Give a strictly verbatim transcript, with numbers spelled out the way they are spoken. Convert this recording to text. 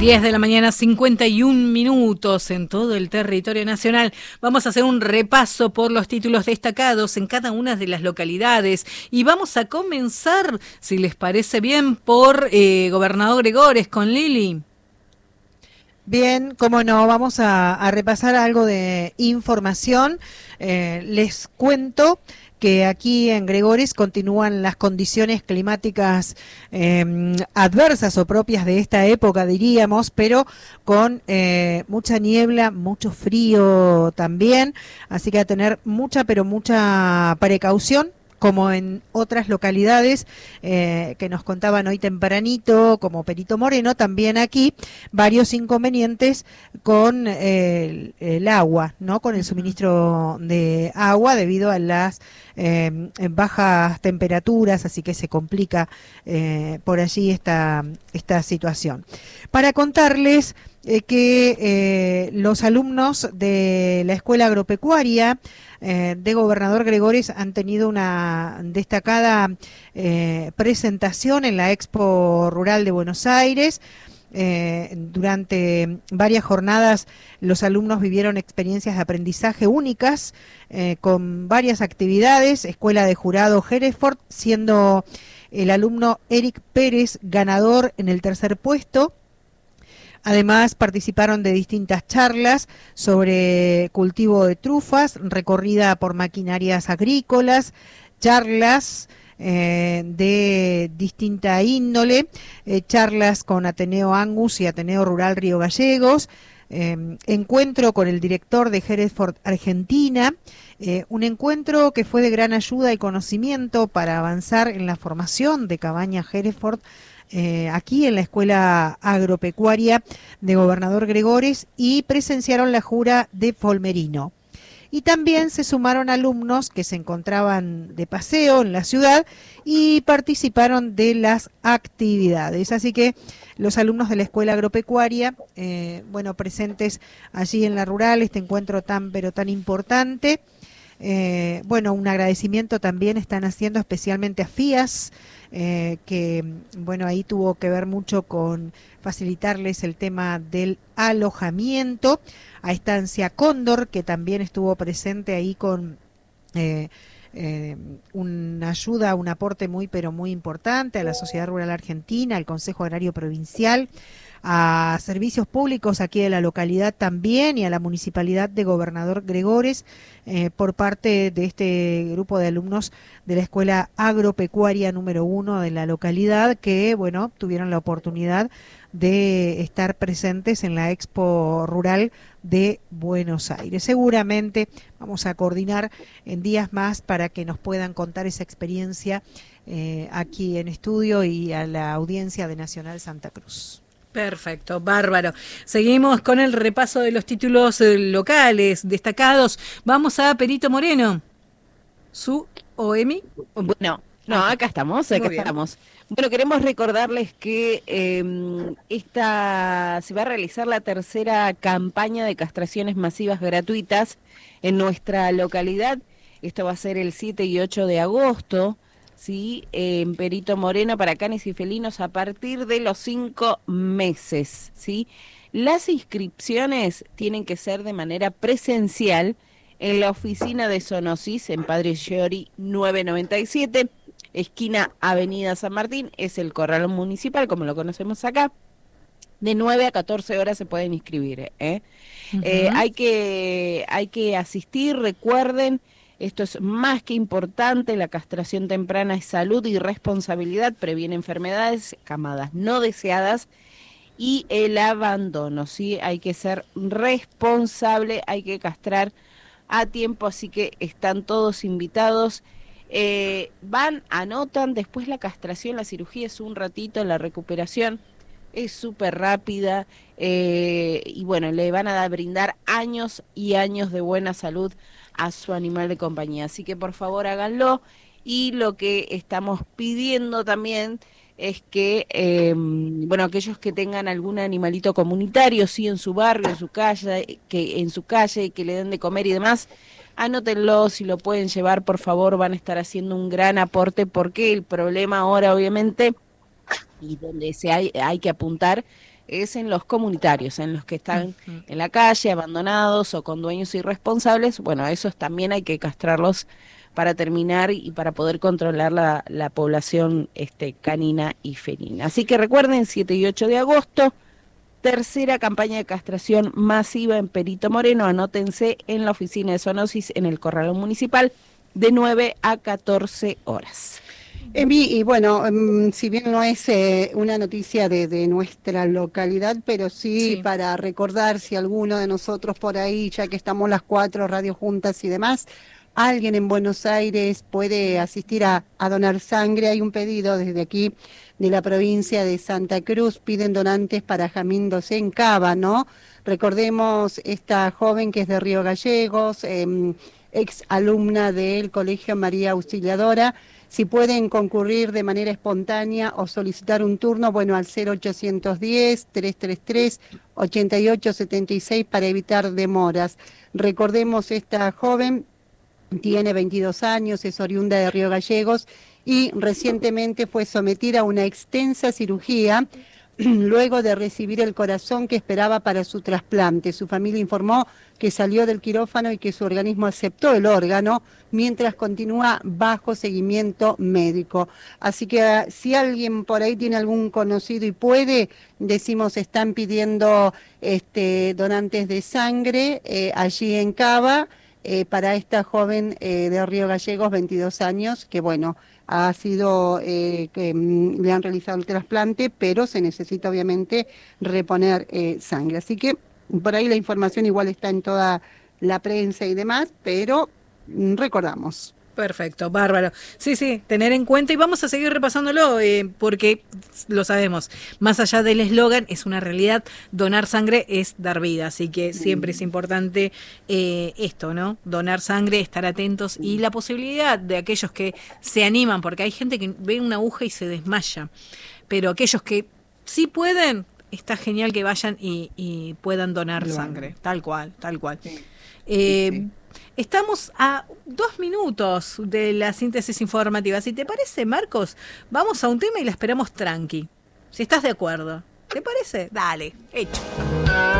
diez de la mañana, cincuenta y un minutos en todo el territorio nacional. Vamos a hacer un repaso por los títulos destacados en cada una de las localidades y vamos a comenzar, si les parece bien, por eh, Gobernador Gregores con Lili. Bien, cómo no, vamos a, a repasar algo de información. Eh, les cuento que aquí en Gregores continúan las condiciones climáticas eh, adversas o propias de esta época, diríamos, pero con eh, mucha niebla, mucho frío también, así que a tener mucha, pero mucha precaución, como en otras localidades eh, que nos contaban hoy tempranito, como Perito Moreno, también aquí varios inconvenientes con eh, el, el agua, ¿no? Con el suministro de agua debido a las eh, bajas temperaturas, así que se complica eh, por allí esta, esta situación. Para contarles eh, que eh, los alumnos de la Escuela Agropecuaria Eh, de Gobernador Gregores han tenido una destacada eh, presentación en la Expo Rural de Buenos Aires. Eh, durante varias jornadas los alumnos vivieron experiencias de aprendizaje únicas eh, con varias actividades. Escuela de Jurado Hereford, siendo el alumno Eric Pérez ganador en el tercer puesto. Además participaron de distintas charlas sobre cultivo de trufas, recorrida por maquinarias agrícolas, charlas eh, de distinta índole, eh, charlas con Ateneo Angus y Ateneo Rural Río Gallegos, eh, encuentro con el director de Hereford Argentina, eh, un encuentro que fue de gran ayuda y conocimiento para avanzar en la formación de Cabaña Hereford, Eh, aquí en la Escuela Agropecuaria de Gobernador Gregores, y presenciaron la jura de Folmerino. Y también se sumaron alumnos que se encontraban de paseo en la ciudad y participaron de las actividades. Así que los alumnos de la Escuela Agropecuaria, eh, bueno, presentes allí en la rural, este encuentro tan pero tan importante. Eh, bueno, un agradecimiento también están haciendo especialmente a FIAS, eh, que bueno, ahí tuvo que ver mucho con facilitarles el tema del alojamiento, a Estancia Cóndor, que también estuvo presente ahí con eh, eh, una ayuda, un aporte muy pero muy importante a la Sociedad Rural Argentina, al Consejo Agrario Provincial, a servicios públicos aquí de la localidad también, y a la Municipalidad de Gobernador Gregores, eh, por parte de este grupo de alumnos de la Escuela Agropecuaria número uno de la localidad, que bueno, tuvieron la oportunidad de estar presentes en la Expo Rural de Buenos Aires. Seguramente vamos a coordinar en días más para que nos puedan contar esa experiencia eh, aquí en estudio y a la audiencia de Nacional Santa Cruz. Perfecto, bárbaro. Seguimos con el repaso de los títulos eh, locales destacados. Vamos a Perito Moreno. ¿Su o Emi? Bueno, no, acá, acá estamos, acá estamos. Bueno, queremos recordarles que eh, esta se va a realizar la tercera campaña de castraciones masivas gratuitas en nuestra localidad. Esto va a ser el siete y ocho de agosto. Sí, en Perito Moreno para canes y felinos a partir de los cinco meses, ¿sí? Las inscripciones tienen que ser de manera presencial en la oficina de Sonosis en Padre Giori nueve noventa y siete, esquina Avenida San Martín, es el corralón municipal, como lo conocemos acá. De nueve a catorce horas se pueden inscribir, ¿eh? Uh-huh. Eh, hay que, hay que asistir, recuerden. Esto es más que importante, la castración temprana es salud y responsabilidad, previene enfermedades, camadas no deseadas y el abandono, ¿sí? Hay que ser responsable, hay que castrar a tiempo, así que están todos invitados. Eh, van, anotan, después la castración, la cirugía es un ratito, la recuperación es súper rápida eh, y bueno, le van a brindar años y años de buena salud a su animal de compañía, así que por favor háganlo. Y lo que estamos pidiendo también es que, eh, bueno, aquellos que tengan algún animalito comunitario, sí, en su barrio, en su calle, que en su calle, que le den de comer y demás, anótenlo, si lo pueden llevar, por favor, van a estar haciendo un gran aporte, porque el problema ahora, obviamente, y donde se hay, hay que apuntar, es en los comunitarios, en los que están en la calle, abandonados o con dueños irresponsables. Bueno, a esos también hay que castrarlos para terminar y para poder controlar la, la población este, canina y felina. Así que recuerden, siete y ocho de agosto, tercera campaña de castración masiva en Perito Moreno. Anótense en la oficina de zoonosis en el Corralón Municipal de nueve a catorce horas. Emi, y bueno, um, si bien no es eh, una noticia de, de nuestra localidad, pero sí, sí para recordar si alguno de nosotros por ahí, ya que estamos las cuatro radios juntas y demás, alguien en Buenos Aires puede asistir a, a donar sangre. Hay un pedido desde aquí de la provincia de Santa Cruz, piden donantes para Jamín Docé en Cava, ¿no? Recordemos esta joven que es de Río Gallegos, eh, ex alumna del Colegio María Auxiliadora. Si pueden concurrir de manera espontánea o solicitar un turno, bueno, al cero ochocientos diez, trescientos treinta y tres, ochenta y ocho setenta y seis para evitar demoras. Recordemos, esta joven tiene veintidós años, es oriunda de Río Gallegos y recientemente fue sometida a una extensa cirugía luego de recibir el corazón que esperaba para su trasplante. Su familia informó que salió del quirófano y que su organismo aceptó el órgano mientras continúa bajo seguimiento médico. Así que si alguien por ahí tiene algún conocido y puede, decimos, están pidiendo este, donantes de sangre eh, allí en Cava eh, para esta joven eh, de Río Gallegos, veintidós años, que bueno, ha sido, eh, que mm, le han realizado el trasplante, pero se necesita obviamente reponer eh, sangre. Así que por ahí la información igual está en toda la prensa y demás, pero mm, recordamos. Perfecto, bárbaro. Sí, sí, tener en cuenta y vamos a seguir repasándolo eh, porque lo sabemos, más allá del eslogan es una realidad, donar sangre es dar vida, así que siempre es importante eh, esto, ¿no? Donar sangre, estar atentos y la posibilidad de aquellos que se animan, porque hay gente que ve una aguja y se desmaya, pero aquellos que sí pueden, está genial que vayan y, y puedan donar bueno. sangre, tal cual, tal cual. Sí. Eh, sí, sí. Estamos a dos minutos de la síntesis informativa. Si te parece, Marcos, vamos a un tema y la esperamos tranqui. Si estás de acuerdo. ¿Te parece? Dale, hecho.